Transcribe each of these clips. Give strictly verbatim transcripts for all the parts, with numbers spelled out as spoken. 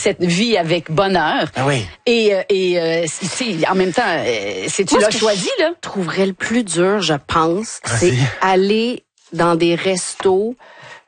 cette vie avec bonheur. Ah oui. Et, euh, et euh, c'est, en même temps, euh, c'est tu Moi, l'as ce que choisi, là. Je trouverais le plus dur, je pense, c'est Vas-y. aller dans des restos.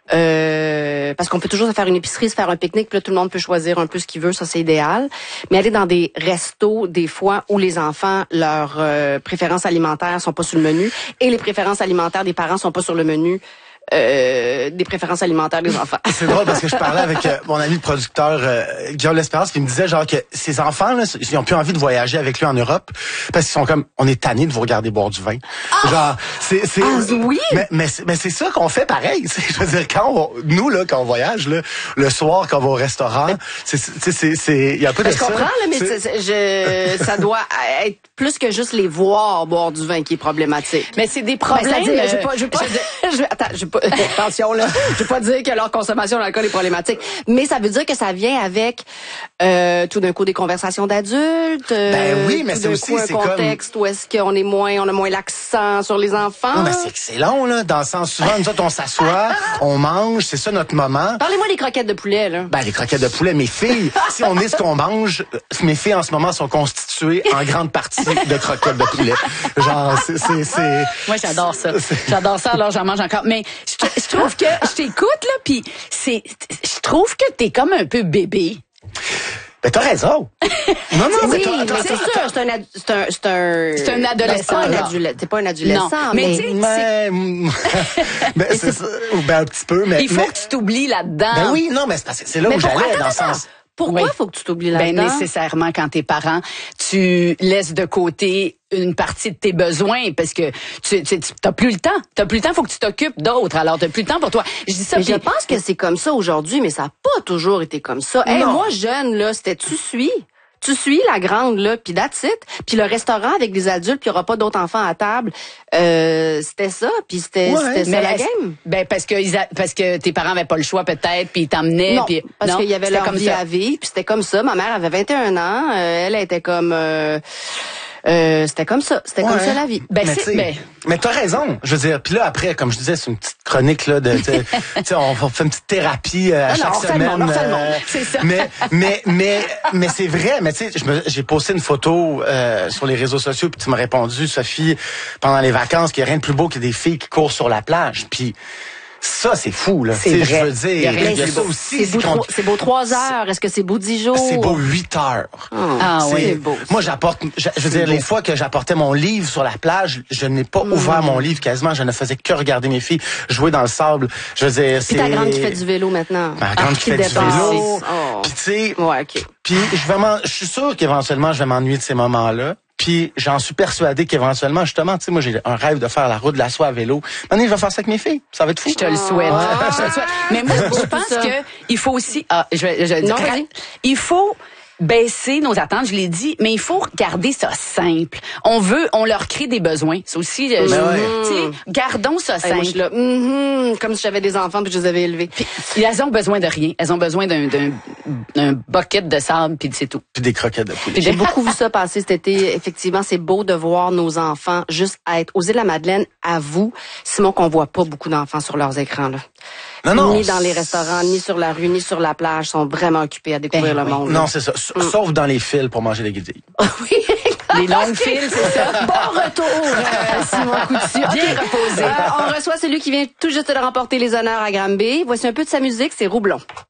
Euh, parce qu'on peut toujours se faire une épicerie, se faire un pique-nique, puis là, tout le monde peut choisir un peu ce qu'il veut, ça c'est idéal. Mais aller dans des restos, des fois, où les enfants, leurs euh, préférences alimentaires sont pas sur le menu, et les préférences alimentaires des parents sont pas sur le menu. Euh, des préférences alimentaires des enfants. C'est drôle parce que je parlais avec euh, mon ami le producteur euh, Guillaume L'Espérance, qui me disait genre que ces enfants là, ils ont plus envie de voyager avec lui en Europe parce qu'ils sont comme on est tannés de vous regarder boire du vin. Ah! Genre c'est c'est ah, oui. mais mais c'est, mais c'est ça qu'on fait pareil, je veux dire quand on, nous là quand on voyage là, le soir quand on va au restaurant, c'est c'est c'est c'est il y a un peu de je ça. comprends là, mais c'est... c'est, je ça doit être plus que juste les voir boire du vin qui est problématique. Mais c'est des Ben, problèmes. c'est-à-dire, euh, je veux pas, je veux pas, je veux- attends, je veux pas, attention là, je veux pas dire que leur consommation d'alcool est problématique, mais ça veut dire que ça vient avec euh, tout d'un coup des conversations d'adultes. Euh, Ben oui, mais tout c'est d'un aussi, coup, un c'est contexte où est-ce qu'on est moins, on a moins l'accent sur les enfants. Non, mais c'est que c'est long là, dans le sens souvent nous autres on s'assoit, on mange, c'est ça notre moment. Parlez-moi des croquettes de poulet là. Ben, les croquettes de poulet, mes filles, si on est ce qu'on mange, mes filles en ce moment sont constituées en grande partie de croquettes de poulet. Genre, c'est, c'est, c'est... Moi, j'adore ça. c'est- J'adore ça, alors j'en mange encore. Mais je, t- je trouve que je t'écoute, là, puis c'est, je trouve que t'es comme un peu bébé. Ben, t'as raison. Non, non, Oui, mais t'as- mais t'as- c'est t'as- sûr, c'est un, ad- c'est un, c'est un, C'est un adolescent, C'est pas un là. adulte, c'est pas un adolescent, Non, mais, mais tu sais, Mais, ben, c'est ça. Ben, un petit peu, mais... Il faut mais- que tu t'oublies là-dedans. Ben oui, non, mais c'est, parce que c'est là mais où pourquoi, j'allais, attends, dans le attends, sens... pourquoi Oui. faut que tu t'oublies Ben là-dedans? nécessairement quand t'es parent, tu laisses de côté une partie de tes besoins parce que tu, tu tu- t'as plus le temps. T'as plus le temps, faut que tu t'occupes d'autres. Alors t'as plus le temps pour toi. Je dis ça. Mais je puis- pense que c'est comme ça aujourd'hui, mais ça n'a pas toujours été comme ça. Hey, Non. moi, jeune, là, c'était tu suis. Tu suis la grande, là, puis that's it. Puis le restaurant avec des adultes, puis il n'y aura pas d'autres enfants à table. Euh, c'était ça, puis c'était, Ouais, c'était ça mais la est-ce- game. Ben parce que ils a- parce que tes parents avaient pas le choix peut-être, puis ils t'emmenaient. Non, puis parce non, qu'il y avait c'était leur comme vie ça. à vivre, puis c'était comme ça. Ma mère avait vingt et un ans, euh, elle était comme... Euh, euh, c'était comme ça, c'était comme Ouais. ça la vie. Ben mais, c'est- t'sais, ben- mais t'as raison. Je veux dire, puis là après, comme je disais, c'est une petite chronique là de, t'sais, t'sais, on fait une petite thérapie euh, à Ah non, chaque on refait le semaine. monde, on refait le monde. euh, C'est ça. Mais mais mais mais c'est vrai. Mais tu sais, je me- j'ai posté une photo euh, sur les réseaux sociaux puis tu m'as répondu, Sophie, pendant les vacances, qu'il y a rien de plus beau que des filles qui courent sur la plage. Puis ça, c'est fou là. C'est Tu sais, vrai. Je veux dire, Il y a rien il y a de ça beau. aussi. C'est beau, qu'on- trois- c'est beau trois heures, est-ce que c'est beau dix jours? c'est beau huit heures. Ah C'est- oui. c'est beau. Moi, j'apporte, je, je veux dire, les fois que j'apportais mon livre sur la plage, je n'ai pas ouvert mon livre quasiment. Je ne faisais que regarder mes filles jouer dans le sable. Je veux dire, c'est... Puis ta grande qui fait du vélo maintenant. Ma grande Ah, qui fait du dépasse. vélo. Oh. Puis tu sais, Ouais, OK. puis je vais m'en- je suis sûr qu'éventuellement, je vais m'ennuyer de ces moments-là. Puis j'en suis persuadé qu'éventuellement, justement, tu sais, moi, j'ai un rêve de faire la route de la soie à vélo. Maintenant, je vais faire ça avec mes filles. Ça va être fou. Je te le souhaite. Ah. Je te le souhaite. Mais moi, je tout pense ça. que il faut aussi. Ah, je vais. Je, Non, vas-y. il faut baisser nos attentes. Je l'ai dit, mais il faut garder ça simple. On veut, on leur crée des besoins. C'est aussi. euh, Ben je- ouais. Tu sais, gardons ça Hey, moi, je suis simple. là, mhm, comme si j'avais des enfants puis je les avais élevés. Elles ont besoin de rien. Elles ont besoin d'un d'un d'un bucket de sable puis c'est tout. Puis des croquettes de poulet. J'ai beaucoup vu ça passer cet été. Effectivement, c'est beau de voir nos enfants juste être aux îles de la Madeleine. À vous, Simon, qu'on voit pas beaucoup d'enfants sur leurs écrans là. Non, non. Ni dans les restaurants, ni sur la rue, ni sur la plage, sont vraiment occupés à découvrir Ben le oui. monde. Non, c'est ça. S- Sauf dans les fils pour manger des guidilles. oui. Les longues files, c'est ça. Bon retour, euh, Simon Coutu. Bien OK. reposé. Euh, on reçoit celui qui vient tout juste de remporter les honneurs à Granby. Voici un peu de sa musique, c'est Roublon.